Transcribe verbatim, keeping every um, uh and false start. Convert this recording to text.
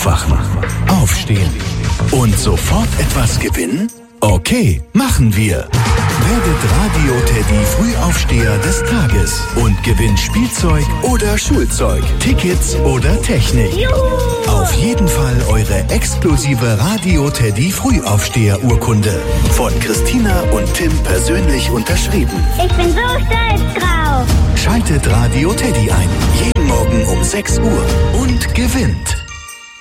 Aufwachen, aufstehen und sofort etwas gewinnen? Okay, machen wir. Werdet Radio Teddy Frühaufsteher des Tages und gewinnt Spielzeug oder Schulzeug, Tickets oder Technik. Juhu! Auf jeden Fall eure exklusive Radio Teddy Frühaufsteher Urkunde. Von Christina und Tim persönlich unterschrieben. Ich bin so stolz drauf. Schaltet Radio Teddy ein. Jeden Morgen um sechs Uhr und gewinnt.